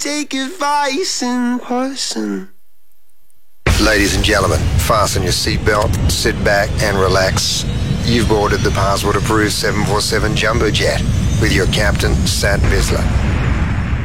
take advice in person. Ladies and gentlemen, fasten your seatbelt, sit back and relax. You've boarded the passport-approved 747 Jumbo Jet with your captain, Sat Bisler.